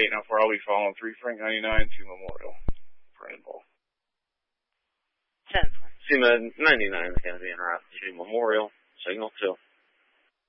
894. I'll be following 3 Frank 99 to Memorial for Inball. 10. SEMA 99 is going to be en route to Memorial, signal 2.